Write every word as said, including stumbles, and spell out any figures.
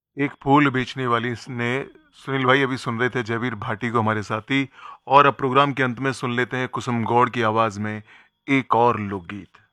एक फूल बेचने वाली ने सुनील भाई अभी सुन रहे थे जयवीर भाटी को हमारे साथी। और अब प्रोग्राम के अंत में सुन लेते हैं कुसुम गौड़ की आवाज में एक और लोकगीत।